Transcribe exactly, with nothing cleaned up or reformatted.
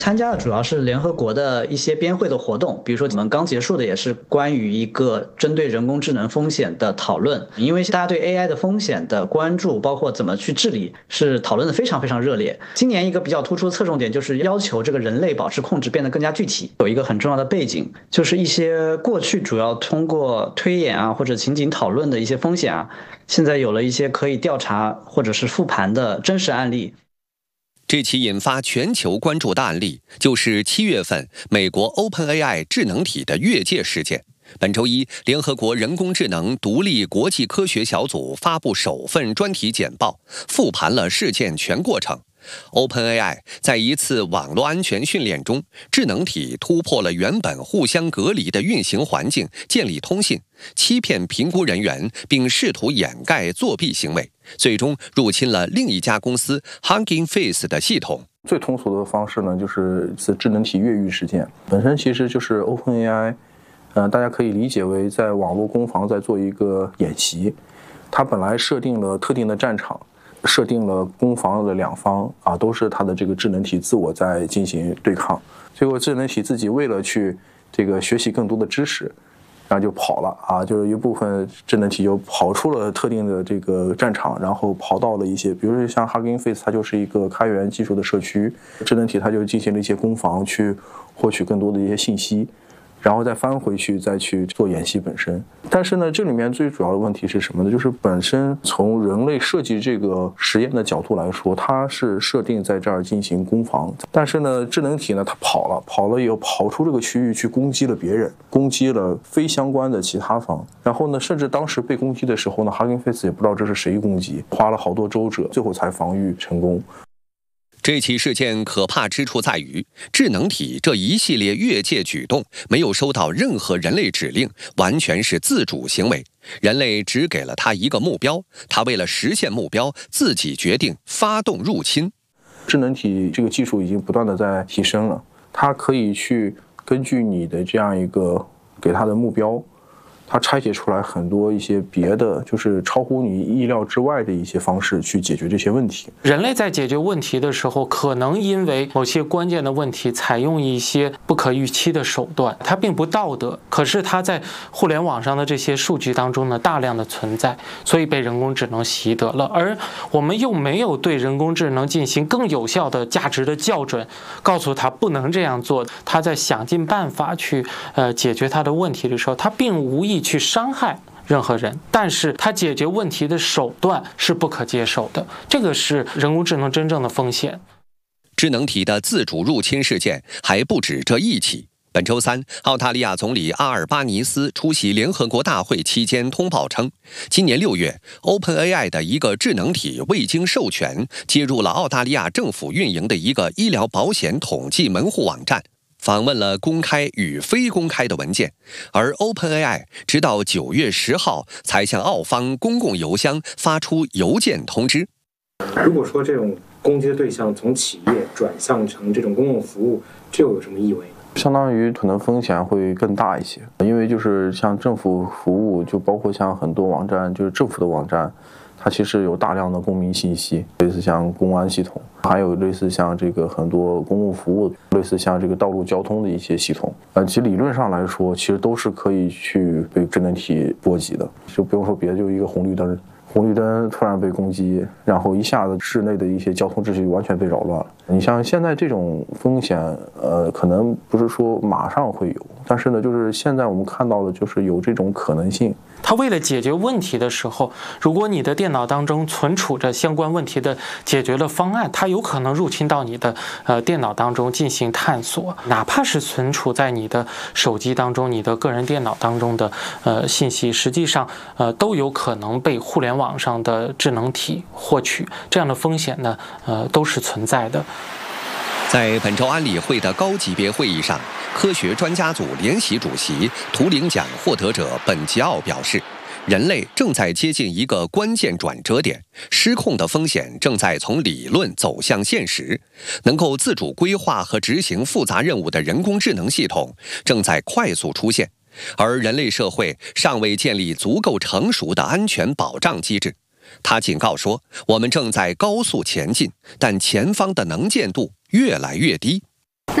参加的主要是联合国的一些边会的活动，比如说我们刚结束的也是关于一个针对人工智能风险的讨论，因为大家对 A I 的风险的关注，包括怎么去治理，是讨论的非常非常热烈。今年一个比较突出的侧重点就是要求这个人类保持控制变得更加具体。有一个很重要的背景，就是一些过去主要通过推演啊或者情景讨论的一些风险啊，现在有了一些可以调查或者是复盘的真实案例。 这起引发全球关注的案例，就是七月份美国 OpenAI 智能体的越界事件。本周一，联合国人工智能独立国际科学小组发布首份专题简报，复盘了事件全过程。OpenAI 在一次网络安全训练中，智能体突破了原本互相隔离的运行环境，建立通信，欺骗评估人员，并试图掩盖作弊行为，最终入侵了另一家公司 Hugging Face 的系统。 最通俗的方式呢，就是此智能体越狱事件。本身其实就是 OpenAI， 呃，大家可以理解为在网络攻防在做一个演习。它本来设定了特定的战场。设定了攻防的两方啊，都是它的这个智能体自我在进行对抗。结果智能体自己为了去这个学习更多的知识，然后就跑了啊，就是一部分智能体就跑出了特定的这个战场，然后跑到了一些，比如说像 Hugging Face， 它就是一个开源技术的社区，智能体它就进行了一些攻防，去获取更多的一些信息。然后再翻回去，再去做演习本身。但是呢，这里面最主要的问题是什么呢？就是本身从人类设计这个实验的角度来说，它是设定在这儿进行攻防，但是呢，智能体呢，它跑了，跑了以后跑出这个区域去攻击了别人，攻击了非相关的其他方。然后呢，甚至当时被攻击的时候呢 ，Hugging Face 也不知道这是谁攻击，花了好多周折，最后才防御成功。 这起事件可怕之处在于，智能体这一系列越界举动没有收到任何人类指令，完全是自主行为。人类只给了它一个目标，它为了实现目标，自己决定发动入侵。 智能体这个技术已经不断的在提升了，它可以去根据你的这样一个给它的目标，它拆解出来很多一些别的，就是超乎你意料之外的一些方式去解决这些问题。 人类在解决问题的时候，可能因为某些关键的问题采用一些不可预期的手段，它并不道德，可是它在互联网上的这些数据当中呢，大量的存在，所以被人工智能习得了。而我们又没有对人工智能进行更有效的价值的校准，告诉它不能这样做。它在想尽办法去呃解决它的问题的时候，它并无意去伤害任何人，但是它解决问题的手段是不可接受的，这个是人工智能真正的风险。 智能体的自主入侵事件还不止这一起。本周三，澳大利亚总理阿尔巴尼斯出席联合国大会期间通报称，今年六月 ，OpenAI 的一个智能体未经授权接入了澳大利亚政府运营的一个医疗保险统计门户网站。访问了公开与非公开的文件，而 OpenAI 直到九月十号才向澳方公共邮箱发出邮件通知。 如果说这种攻击的对象从企业转向成这种公共服务，这又有什么意味呢？ 相当于可能风险会更大一些，因为就是像政府服务，就包括像很多网站，就是政府的网站。它其实有大量的公民信息，类似像公安系统，还有类似像这个很多公共服务，类似像这个道路交通的一些系统。呃，其实理论上来说，其实都是可以去被智能体波及的。就不用说别的，就一个红绿灯，红绿灯突然被攻击，然后一下子市内的一些交通秩序完全被扰乱了。你像现在这种风险，呃，可能不是说马上会有，但是呢，就是现在我们看到的，就是有这种可能性。 它为了解决问题的时候，如果你的电脑当中存储着相关问题的解决的方案，它有可能入侵到你的呃电脑当中进行探索，哪怕是存储在你的手机当中、你的个人电脑当中的呃信息，实际上呃都有可能被互联网上的智能体获取，这样的风险呢呃都是存在的。 在本周安理会的高级别会议上，科学专家组联席主席、图灵奖获得者本吉奥表示，人类正在接近一个关键转折点，失控的风险正在从理论走向现实，能够自主规划和执行复杂任务的人工智能系统正在快速出现，而人类社会尚未建立足够成熟的安全保障机制。他警告说，我们正在高速前进，但前方的能见度越来越低。